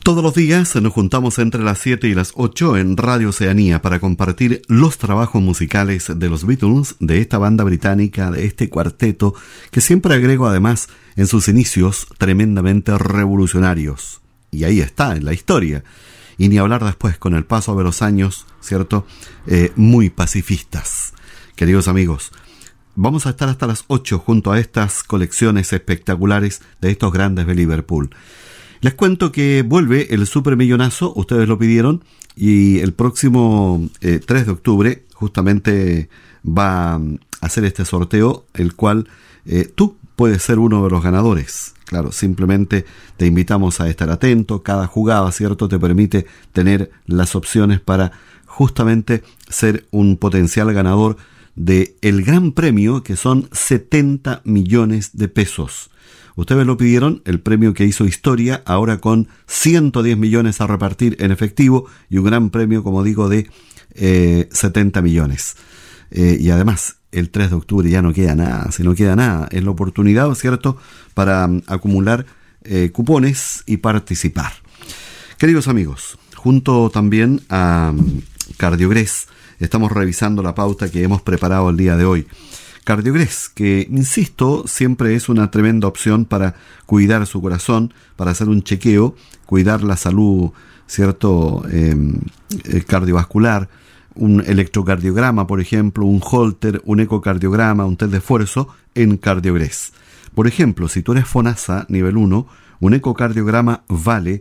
Todos los días nos juntamos entre las 7 y las 8 en Radio Oceanía para compartir los trabajos musicales de los Beatles, de esta banda británica, de este cuarteto, que siempre agrego además en sus inicios tremendamente revolucionarios. Y ahí está, en la historia. Y ni hablar después, con el paso de los años, ¿cierto? Muy pacifistas. Queridos amigos, vamos a estar hasta las 8 junto a estas colecciones espectaculares de estos grandes de Liverpool. Les cuento que vuelve el Supermillonazo, ustedes lo pidieron, y el próximo 3 de octubre justamente va a hacer este sorteo, el cual tú puedes ser uno de los ganadores. Claro, simplemente te invitamos a estar atento. Cada jugada, ¿cierto?, te permite tener las opciones para justamente ser un potencial ganador de el gran premio, que son 70 millones de pesos. Ustedes lo pidieron, el premio que hizo historia, ahora con 110 millones a repartir en efectivo y un gran premio, como digo, de 70 millones. Y además, el 3 de octubre ya no queda nada, si no queda nada. Es la oportunidad, ¿cierto?, para acumular cupones y participar. Queridos amigos, junto también a Cardiogrés, estamos revisando la pauta que hemos preparado el día de hoy. Cardiogrés, que, insisto, siempre es una tremenda opción para cuidar su corazón, para hacer un chequeo, cuidar la salud, ¿cierto?, cardiovascular, un electrocardiograma, por ejemplo, un Holter, un ecocardiograma, un test de esfuerzo en Cardiogrés. Por ejemplo, si tú eres FONASA nivel 1, un ecocardiograma vale